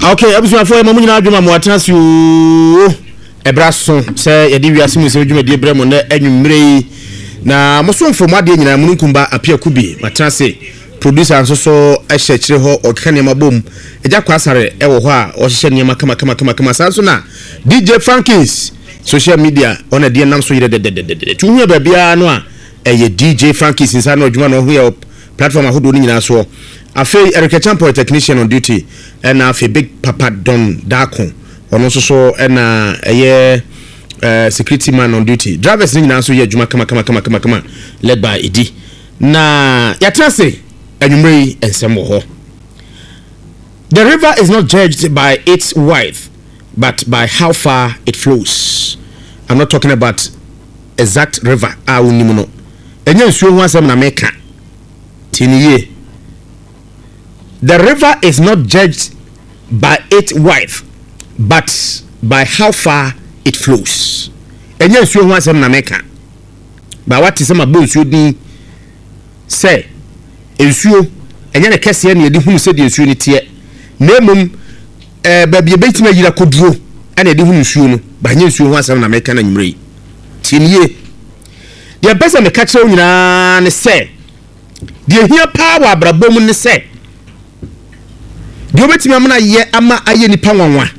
Okay, abusu afọ ema munyina adwuma mo atansi o ebraso se yedi wiase mu se adwuma die bremo na anwumre na mosomfo mo ade nyina mununkumba apia kubi atansi producer nso ehye kire ho okane mabom eja kwasare ewo ho a ohye niam kama sanso na DJ Frankins social media ona die nam so yire de tuhu ba bia no a eye DJ Frankins nsa na adwuma no ho ya platform ahodo ni nyina so afei Eric Champo technician on duty and afei Big Papa Don Dako ono so na eye security man on duty drivers ni nyina so ye adwuma kama led by Edi na yatrase anwumre ensem ho. The river is not judged by its width but by how far it flows. I'm not talking about exact river unimu no enye nsuo ho asem na meka tiniye. The river is not judged by its width but by how far it flows. Enye nsuo ho asem na meka ba wati sema bo nsuo din say nsuo enye ne kese na yedi hunu se de nsuo ni tie na emum ba bia betima yira koduro ana yedi hunu nsuo no ba nye nsuo ho asem na meka na nyumre tiniye. The best me catch you nyina ne say the here power abrabom ne say the obetimi amana ye ama aye nipa nwanwa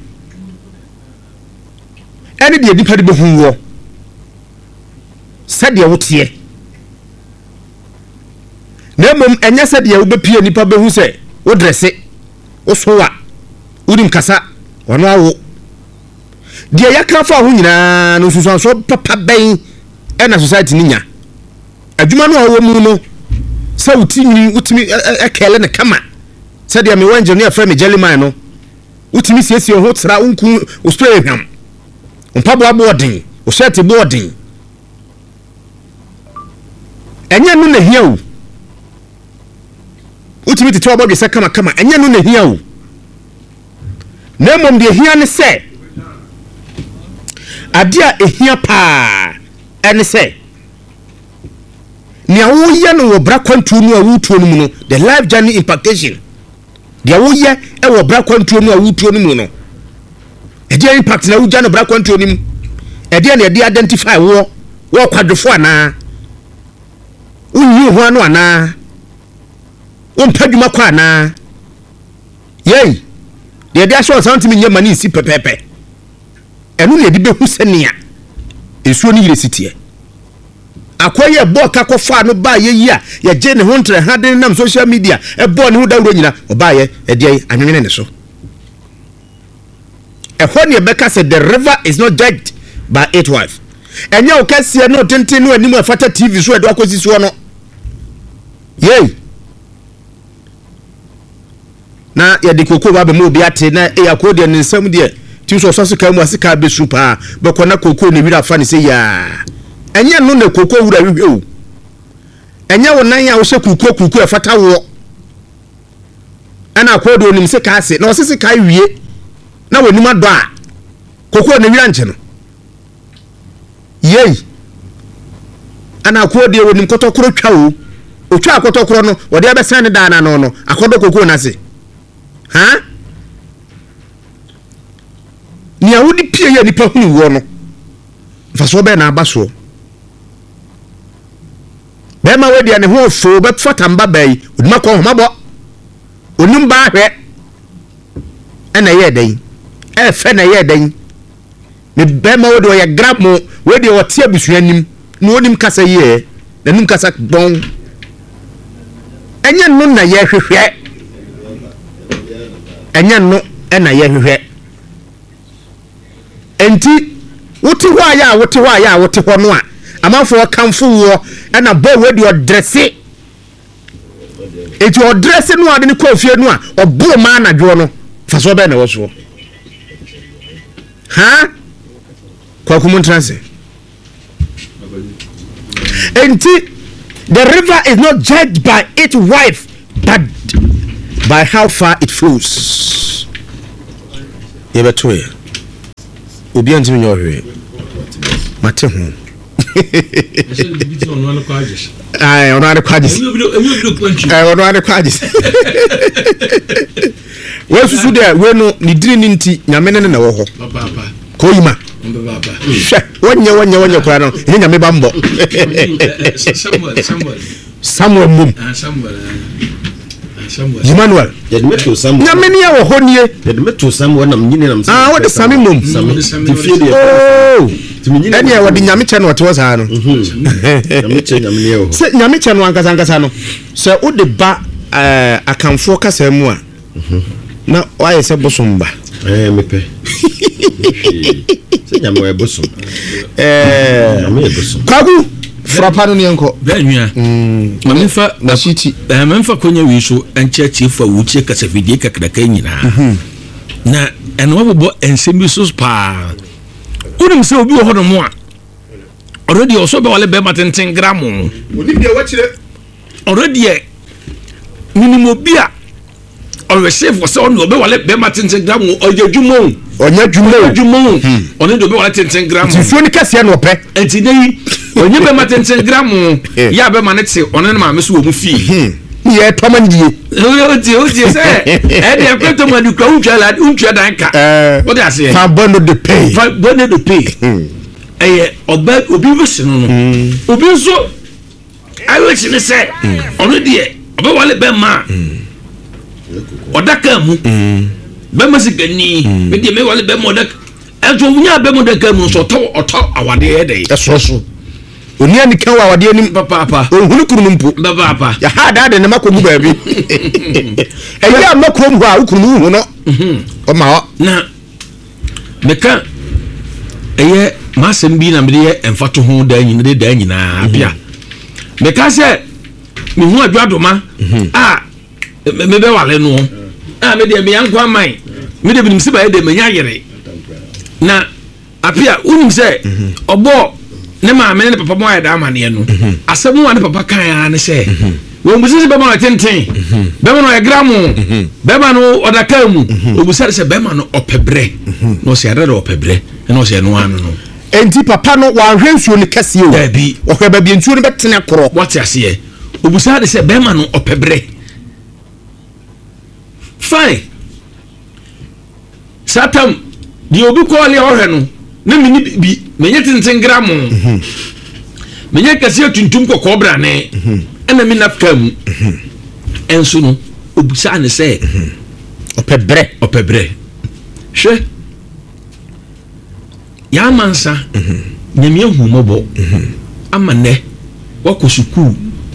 ene de nipa de behu wo sade wote na mom enya sade wo bepie nipa behu se wo dresse wo sowa udim kasa wono awo de yaka fa ho nyina no susu so papa ben ena society ninya adwuma no awo mu no sa utimi ekele ne kama said me wanje no afra me jellyman no utimi siesie ho tra unku o spray hwam mpabo abodin o shirt boarding enya no na hia o utimi tete obodwe se kama enya no na hia o na mom de hia ne se adia ehia pa ene se ni awo ye no wo bra kwantu no awutuo no mu no the life journey impactation dia wo ye e wo bra kwantuo no awutuo no mu no e dia impact na wuja no bra kwantuo no mu e dia na e dia identify wo kwadwofo ana unyi ho ano ana umpadwuma kwa ana yei dia dia so santi minye mani si pepepe enu na di behu senia esuo ni yire sitie akoye boka kofa no ba ye yi a ye je ne ho ntre haden nam social media e bo ne ho dawro nyina oba ye e die anwene ne so e ho ne beka said the river is not judged by its width enya o kase no tenten no animu afata TV so e do akosi so no yei na ye de kokko ba be mo bi ate na e yakode ne nsam de ti so so ka mu asika be supa be kona kokko ne wira fa ne se ya enye no na kokko wura hwehwe o enye wo nan ya wo hye kokko afata wo ana akodo onim se ka ase na o sese ka wie na wonim ado a kokko ne wira nche no yei ana akodo wonim kotokoro twa o twa akotokoro no wo de abesan ne da na no akodo kokko na se ha ni awudi pie ya nipa hunu wo no faso be na abaso bema wedi ane ho fo be fata mba bai odima ko homabo onim ba hwe ena ye den e fe na ye den me bema wedi o ye gramo wedi o tie busuanim no onim kasa ye na nim kasa bon enya no na ye hwehwe enya no ena ye hwehwe enti wote ho aya wote ho no a amanfo kanfo wo na bo wedi o dresse eti o dresse no ade ne kofie no a obo ma na dwo no fa so be na wo so ha kwa kumuntrase enti the river is not judged by its width but by how far it flows. Yebetoye obi antimi nyohwe mate ho ai ono ade kwagis ai ono ade kwagis we susu de we no ni diri ni nti nyame ne na wo ho papa koyima papa wonye kura no ni nyame ba mbo Samuel mum Emmanuel ya meto Samuel nyame ne wo ho nie ya meto Samuel nam nyine nam what the sami mum oh eni e wodi nyame che no to sa no nyame che nyame ne ho se nyame che no ankasa no se wo de ba akamfo kasa mu a na waye se bosomba mepe se nyame we bosom nyame bosom kwagu frapano ne enko banua mamfa na city mamfa konya wi so enchechi fa wuchie kasa fidie kakraka nyina na eno bobo ensemi so pa unim se obi ho no mo a already also be wale be matenten gram oni bia wachire already minimum bia always safe for so no be wale be matenten gram ojejumo oni do be wale 10 gram tifuo ni kase na ope enti nei onye be matenten gram ya be manete oni na ma so wo mu fi ye toma ndie oti say e de kweto madu kwa untwa dan ka what dey say fa bono de pay oba obi wese no obi so I wish ni say onu de oba wale be ma odaka mu be ma sigani be de me wale be mo odaka enso wunya be mo odaka mu so oto awade e dey eso oni ani kan wa awade ni papa ohunu kunu mpo papa ya ha da de ne makogu ba bi eya makrom ho a ukunu hu no o ma na meka eye masem bi na me de emfato ho da nyina bia meka se me hu adwadoma me be wale no me de me yankwa man me de binim se ba de manya yere na apia unim se obo ne ma me ne papa mo ayda amane no asemu wa ne papa kan ya ne se wo musi se be ma tenten be ma no e gramo be ma no odaka mu obusa se be ma no opebre no se adada opebre no se no anu no enti papa no wa hwensuo ni kase o dabi o hwe ba bi ntuo ni betene koro what ya se obusa de se be ma no opebre fine satam di obi ko le ohwe no na mini bi menye tenten gramo menye kase tuntum kokko bra ne ena mi nafkam enso no obusa ne se opebre hwe ya mansa nyame ahumobo amane wakosuku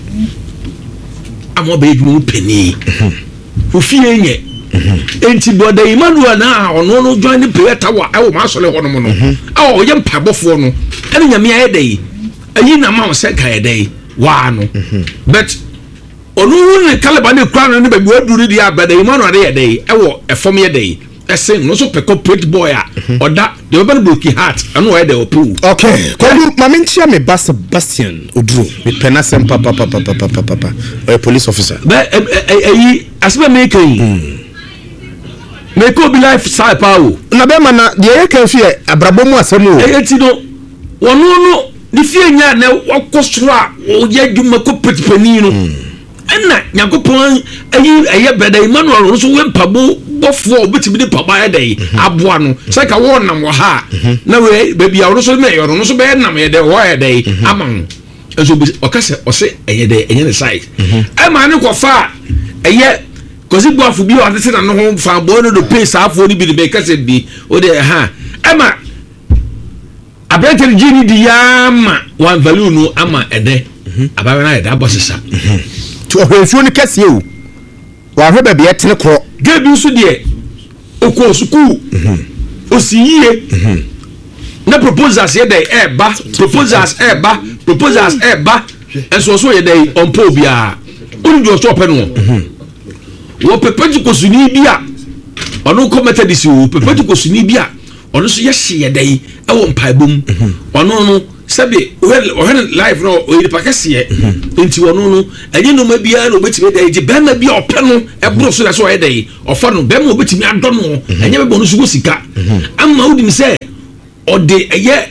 amoba edwuma peni ofie nye enti boda Emmanuel na ono no join the prayer tower e wo masole ho no mo no awo ye mpabofo no ene nyame ayedai ayi na ma wo se ka ayedai wa no but onu ne kalaba ne kra no ne babu aduru di abada Emmanuel ayedai e wo efom yedai esen no so peko pretty boy a oda the open broken heart anu ayedai opu okay ko mama ntia me Sebastian Oduro me penasem papa police officer ba ayi asba me kan me ko bi life style pawo na be mana de ye kan fi abrabo mu asem o eti no wono no di fie nya na wakosoro a o ye dwuma ko petipani no enna nyakopon ayi beda Emmanuel no so we mpabo bofo obetimi de paba ya dai aboa no se ka wo nam wo ha na we baby a no so me yo no so be nam ye de wo ya dai aman eso okase ose eye de enye ne side e ma ne ko fa eye kosi boafu bi o ate na no ho fa bo no do pay saafo ni bi de be kase bi o de ema abeter gini di yama wan value no ama ede abawe na ede abosesa to ohwensuo ni kase o wa hwe ba bi etene kro gebi so de okwo suku osiye na proposals ye dey proposals eba enso so ye dey on po bia unu do stop no wo pepeji kosuni bia onu committed isi wo pepeji kosuni bia onu so ye hye ye dey e wo mpaibom onu no sabe o life no o yi pakase enti onu no enye no ma bia no betime dey je be ma bia ope no e bro so na so ye dey ofa no be ma obetime adɔ no enye be bonu so sika amma udim se o de eye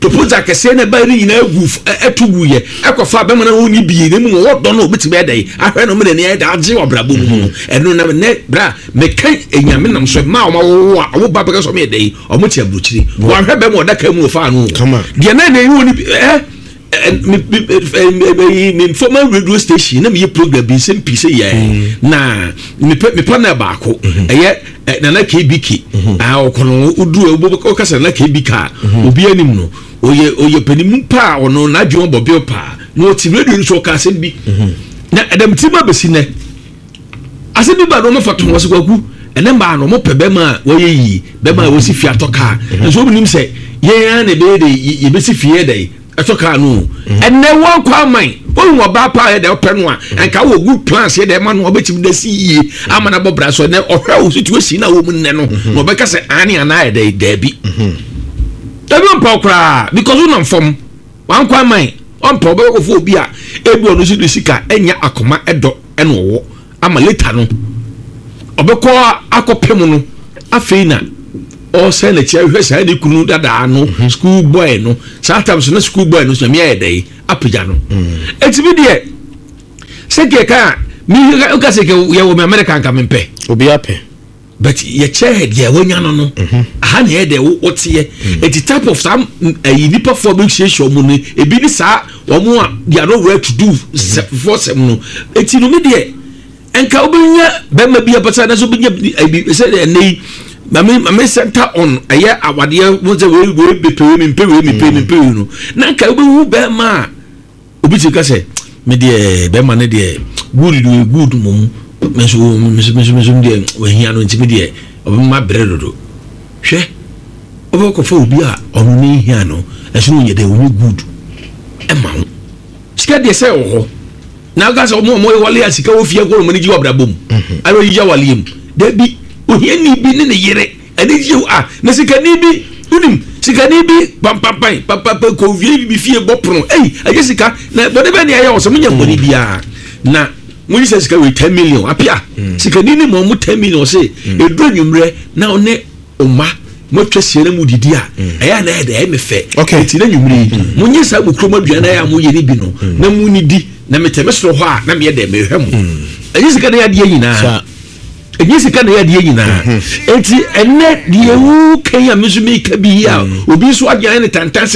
proposal kese na ba ri nyina egu etu guye ekofa be mo na woni bie na mu wo do no obetime edai ahwe no me ne da age obrabo mu eno na ne bra me kan enyame nam so ma wo ba be so me edai o mo ti abrochiri wo ahwe be mo da ka mu fa no de na ne woni me former radio station na me program bi sem pise ye na me panel ba ko eye na KBK okono udu obo kasa na KBK obi anim no oye panimu pa ono na adwon bobe pa no ti radio no so ka sem bi na adam ti ma besi ne ase bi ba no mafato wo se kwaku ene ba no mo pe be ma wo ye yi be ma wo si fi atoka so bi nim se ye ya ne be de ye be si fi ye dai atoka no ene wo kwa man wo ba pa ye de ope no a enka wo good plans ye de ma no obetim da si yi amana bobra so ne ohwa wo situation na wo mu ne no no be ka se ani ana ye de da bi Everyone pokra because we non form one kwa man on probe ko fo bi a ebi onu si sika enya akoma edo eno wo ama later no obekọ akopem no afeina o se na chia hwe sa ni kunu dada no school boy no sometimes na school boy no so me e dey apja no etibi de se ke ka mi ka se ke ye wo me American ka mempe obi ape but ye check ye wonya no aha na ye de wotie it type of some nipa for be share mu no ebi ni sa wo mu a they are not ready to do for some no eti no me de enka obinya be ma bia pata na so binya ebi say dey mame center on aye awade wo say we be pay me pay no na enka obihu be ma obi ti ka say me de be ma ne de good mum meso de wahia no ntimi de obema bredodo hwe oboko fa obi a onu ni hia no eso no yede onu good e ma ho sika de se ho na ga se mo wale asika wo fie ko mo ni ji obrabom ayo yi ja wale em da bi ohia ni bi ne yere ade ji na sika ni bi unim sika ni bi papa ko vie bi fie bopro aye sika na bode be ne aye wo so mo nya ngoni bia na when says we 10 million apia sikadini mo 10 million say edu anwumre na one oma mo twese na mu didi a eya na e de me fe ti na anwumre munye sa bukroma duana ya mo ye ni bi no na mu ni di na metemesro ho a na me de me hwem eyi sikada ya de nyina eyi sikada ya de nyina enti enne de wu kan ya mesumi ka bi ya obi so adyan ne tantanse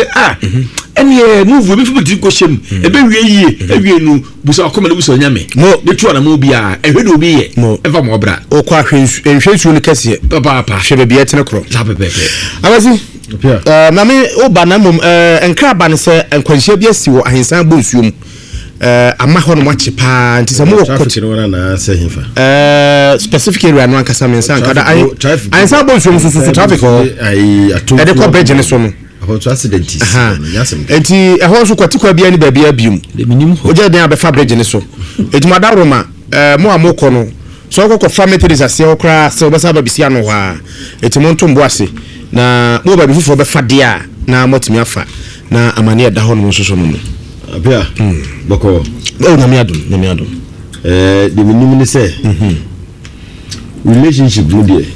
ene move bi fubiti ko shem ebe wie nu busa akoma na busa nyame de tu ana mo bia ehwe de obi ye eva mo bra o kwa hwensu ne kase papa hwe be etene kro pepe amasi mame o ba na mom enkra ba ne se enkwanhia bi asi wo ahensan bonsuom ama ho no mache pa nti se mo traffic no na se hinfa specific area no ankasa mensan kada ahensan bonsuom so traffic o ai ato e de ko beje ne so no about accidents enti ehon so kwatikwa bia ni babia bium oje den abefa bridge ne so etuma daroma mo amoko no so kokko family ase okra se obesa babisia no ha etimo ntombo ase na mo babi fufu obefa dia na motimi afa na amane eda ho no so no apia boko na mi adum de minim ni se relationship no dey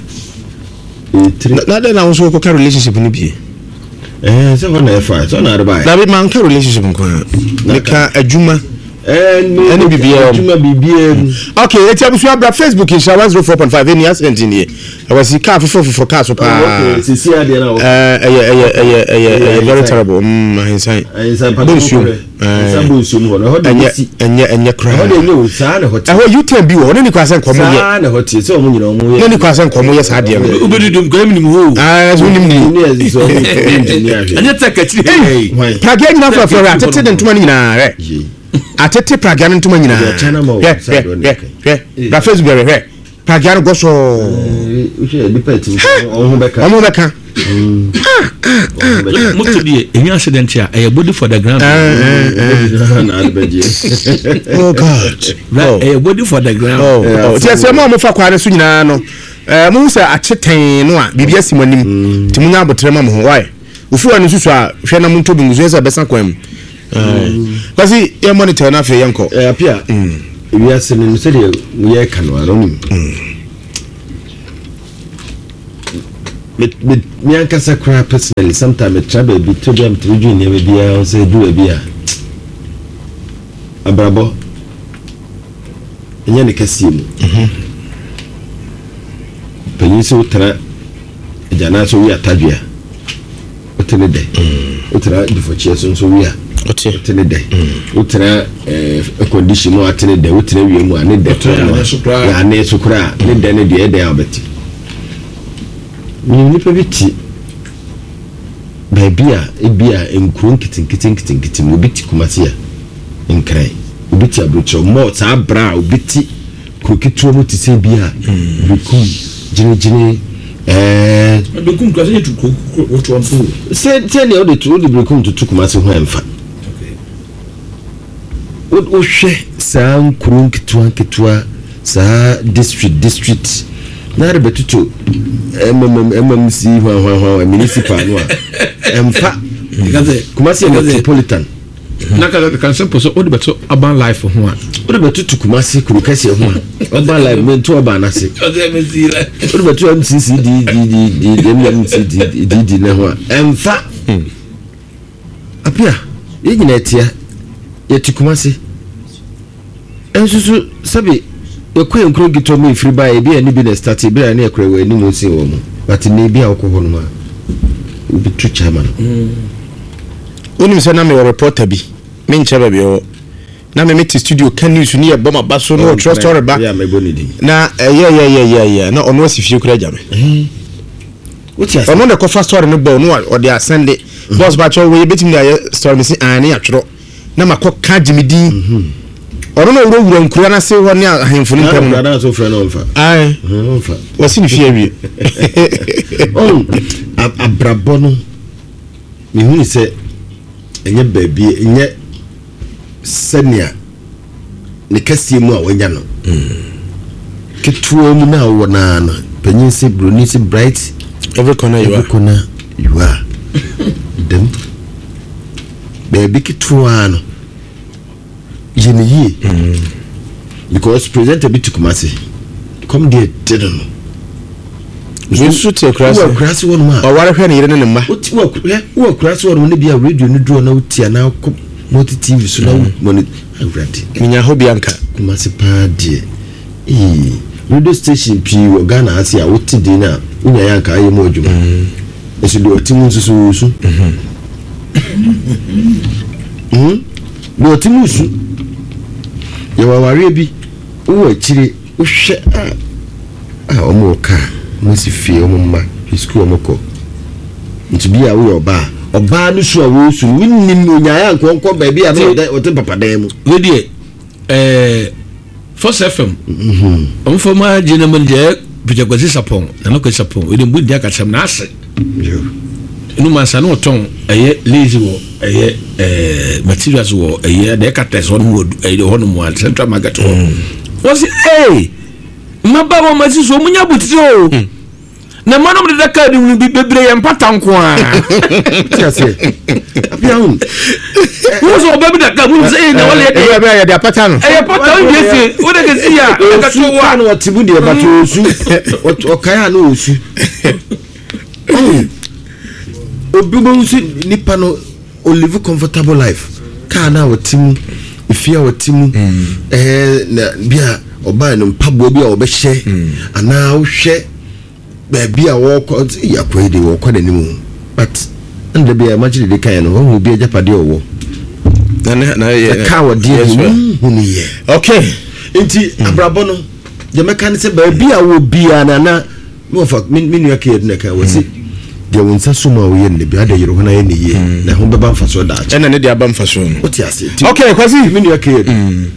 na de na so kokka relationship ni bi so na efa so na arba na be man ka relationship nko na ka adwuma any BBM okay eti abusu abra Facebook in 104.5 any accident in here I was car for car so pa okay sisi ade na very terrible inside bonsu no ho de si enye cry ho de no sa na hotel ho you can be one ni kwasan komo ye sa na hotel so mo nyina mo ye ni kwasan komo ye sa de ubedudum ko emi ni ho so ni ni so engineer anya takati hey pragia nyina for atete den tuma nyina re atete pragia ntuma nyina ba Facebook re pragia go so uche depend on ho beka moto die enya accident ya e body for the ground oh god e body for the ground ti ase mo fa kware so nyina no mo se acheten no a bibia simanim ti munya abotre ma mo ho why ufuwa ni susu a hwe na mo ntobi nguzo esa besa kwam kasi ya monitor na fe yanko apia we are selling say we are kanwa no me ankasa kra personally sometimes me travel bi to dem to do ne be bia o say do bia abrabo enya ne kasie mu penyi so tra jana so wi atadua otene de otra difo so wi a otene de otra condition no atene de otra wi mu ane de to ya ne so kra ne de ne de abeti ni pe biti baibia ebia enkuru kitin mo biti kumase a enkrai obiti abrocho mo ta bra obiti krokitu mo tise bia bikum jine bekum kwase ne tuko woto ampo se ne o de bekum to kumase ho emfa o hwe sa nkuru kitwa sa district na rebetuto MMC ho municipal no emfa kumase metropolitan na kan sempo so odi beto urban life ho a odi betuto kumase kuru kase ho a urban life mento urban ase odi beto MCC di ne ho a emfa apia yegyina etia yeti kumase ensusu sabi ekwe nkro gito me free buy bi ani bi na start bi na ekre we ni mo sin wo mo but ne bi akoko no ma obi tu chairman onim se na me reporter bi me ncheba bi o na me meet studio kan news ni e boma baso no trust story ba na yeah na ono asifie kura jame what you ono de ko fast story no ba no o de asende boss ba cho we betim na story me si ani atworo na makọ ka jimidi ono no wura nkura na se ho ne ahemfuni pam na so friend on fa ai on fa wasi ni fie wi oh abrabo no me hu se enye baabi enye senia ne kasie mu a wanya no ketuo mu na wo na no panyin se broni se bright every corner you are dem baabi ketuo no yeniye because present a bit to Kumasi come there didn't you shoot your grass one man or what happened in ma what grass one will be a radio no draw no tia now multi TV so now money ready minya ho bianca Kumasi pa die radio station P Ghana Asia what dinner unya yanka ayi mo adwuma eso do timu so no timu so yawaware bi wo akire wo hwe omo ka mo si fie omo ma school omo ko ntubi a wo oba no so a wo su winnim onyaya nkonko ba bi a o te papa dan mu we die Force FM on forma general je bijagozi sapon na no ko sapon we dem budi aka cham na ase inu mansa no ton eye lazy wo eye materials wo eye de kates on wo eye hono mo central market wo was maba mo masi so munya butiro na manom de daka di bi bebre yem patanko a tiase apia hun wo so baby daka mu say na wale ya de patano patano de se wo de ke sia ka to wa no tibu de bato osu o kaya no osu obibo nsi nipa no o live comfortable life ka na wotimu ifia wotimu na bia oba no mpabo bia obehye ana wo hwe ba bia wo ko yakwede wo ko da nimu but ande bia imagine de kan no wo bia japade owo na ka wo die hunu ye okay enti abrabo no je meka ne se ba bia wo bia na no fa minu akede na ka wo si de wonsa suma wo yen ne bia da yero hona yen ne ye na ho beba mfaso da acha ena ne de aba mfaso no oti ase okay kwasi minu akede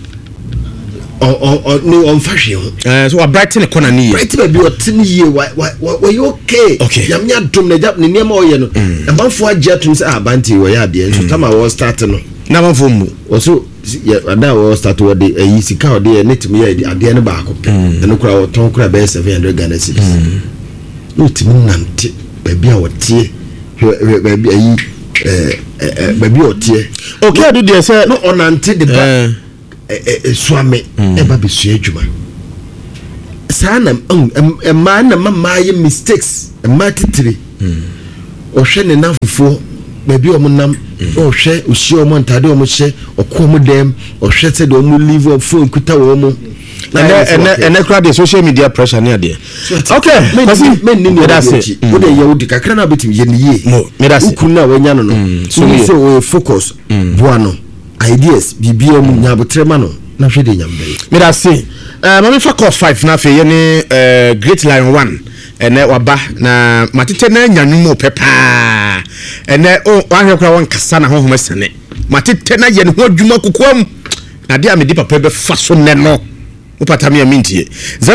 no on fashion so wa brighten corner ni ye bright ba bi o tin ye wa you okay yamnya dom na jap ne niam o ye no abanfo agya tum se abanti wo ya de so tama wo start no na abanfo mu so ada wo start wo de ayi sika o de ne tim ye ade ne ba ko ne kura wo ton kura be 700 Ghana cedis no tim nante ba bia wo tie ba bia ayi ba bia o tie okay do de say no onante de ba swame eba be su adwuma sana man na mama ye mistakes ma titiri ohwe ne nafofo baby omunam ohwe ohie omontade omohye okomo dem ohwe se de omu leave of phone kuta wo mu and crowd the social media pressure near there. Okay, men ni that's it. Wo de ye wodi kakra na betim ye niye ukuna wanya no so focus buano ideas bibia mu nyabotrema no na hwe de nyambe me da say mama fa course 5 na fe ye ni Great Lion 1 ene waba na matete na nyanwumo pepa ene wa hwe kra won kasa na honhom sene matete na ye ne ho adwuma kokoam na de amedi papa be fa so ne no upatami amintie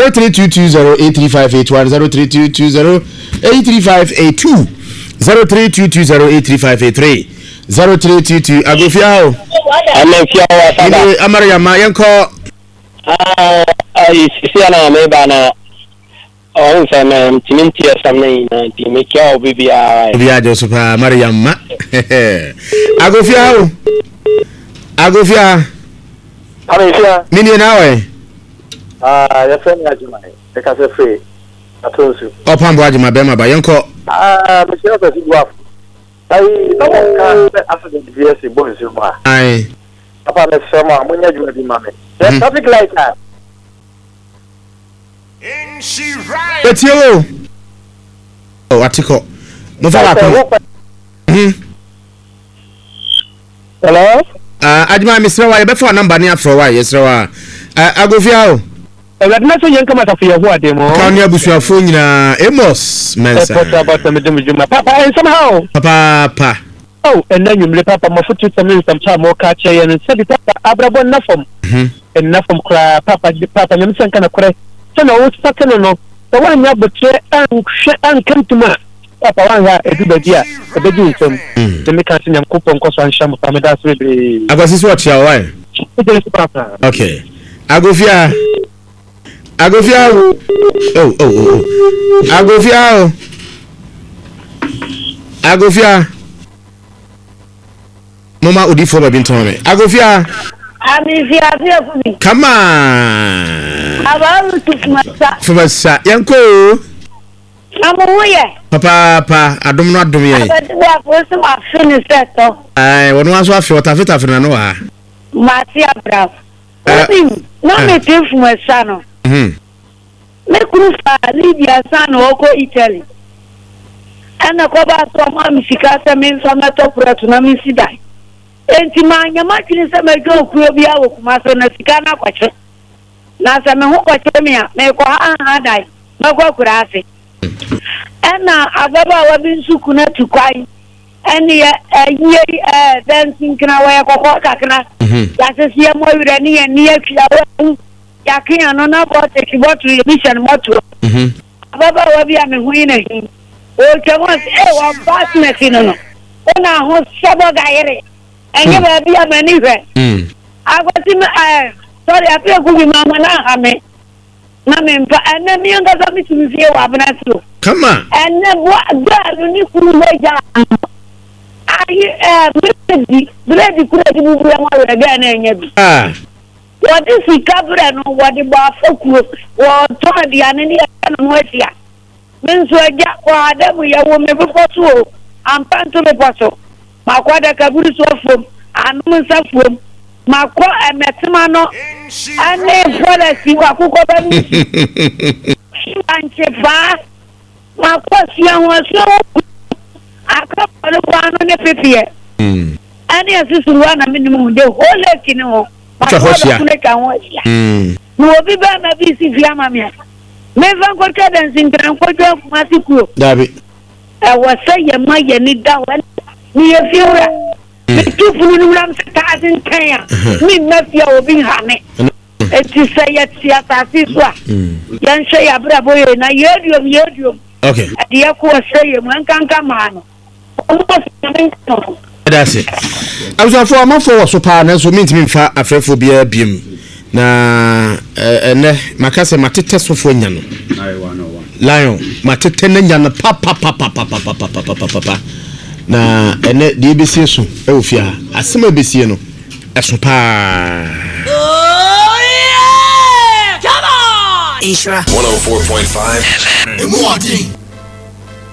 0322083581 0322083582 0322083583 0322 agofiao amara ma yanko isiana mebana on femme timintia samne na timekya obibia bia jo super mariam ma agofiao agofia amefia nini nawe ya fanya juma e ka se free atonsu opambo ajima bema ba yanko monsieur le président ai no ka accident BS bonus ma ai papa me sema munya juma di mame traffic light na in she right etio atiko mo fa ko hello ajima misra wa be fa number ni afro wa yesra agofiao na so yanka mata fiya ho ademo kan ya busuafo nyina Amos Mensa papa and somehow papa oh and then you papa mo futu some time mo ka che yen said papa abrabon na fom and na fom kra papa nyam sen kana kore so na wo sakeno no so wan ya botre an kantuma papa wan ha edubadia ebeji nsem de me kan nyam kupon koso an sham papa me da so be agwasi so chia why okay agofia agofia mama odifo ba binton me agofia amifia fia kubi come on abaru tukmasa fubasa yanko amuye papa adom no adom ye abadwa fosu afini seto ai wono aso afi otafeta fina no ha mati abra no me tifu mesano me kufa Libya sana oko Italy ana ko ba so ma mi fika se me so ma to kura tuna mi sidai enti manya ma kini se me go ku obi awo kuma so na fika na kwache na se me ho kwache me a me ko ha dai ma ko kura ase ana ababa wa bin suku na tukwai ani ye dancing kana wa ko ko kakna ya se sie mo wire ni ye fia yakin no na bo te kibot mission moto baba wa bia me hu ina hi o chawon wa partner no ona ho sabo gaire enye ba bia mani hwe agoti me sorry apia ku bi mama na ha me na me mpa ene mi nga za mi tumi fie wa bana so come on ene bo da ni ku no ja ai bredi ku di bu bia ma we ga na enye bi what is the cabra no what the bafoku or todi anani no etia menso aja kwa adamu ya wo me boso ampanto me boso makwada kaburu so fom anu nsafom makwa emetima no ane fola si wa kuko ba ni anche ba makwa si anwo so akapa no kwa no ne pepie ani asisuru ana minimum de hole kino Chahosia. No obi ba na bi si via mamia. Me van ko ka dancing gran ko jo masiku. Dabi. Wasa ye ma ye ni da wan. Ni ye fiura. Tu funu ni ram ta tin kaya. Ni na fia obi hane. Eti say ye tia ta si so. Yan say abra boye na yedium. Okay. Dia ko say ye man kan ka ma no. That's it. I was for a month for so partners who means me fa afrefo bia biem na ene makase matete so fo nya no lion matete na nya no papa na ene de besie so e ofia asema besie no eso pa oh yeah come on Ishra 104.5 FM.